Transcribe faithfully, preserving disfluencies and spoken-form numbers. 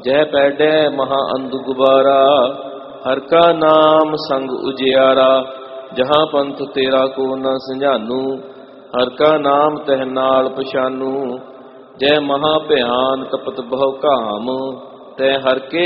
ਜੈ ਪੈਡੈ ਮਹਾ ਅੰਧ ਗੁਬਾਰਾ, ਹਰ ਕਾ ਨਾਮ ਸੰਗ ਉਜਿਆਰਾ। ਜਹਾਂ ਪੰਥ ਤੇਰਾ ਕੋ ਨ ਸੰਝਾਨੂ, ਹਰ ਕਾ ਨਾਮ ਤਹਿ ਨਾਲ ਪਛਾਨੂ। ਜੈ ਮਹਾ ਭਿਆਨ ਤਪਤ ਬਹੁ ਘਾਮ, ਤੈ ਹਰ ਕੇ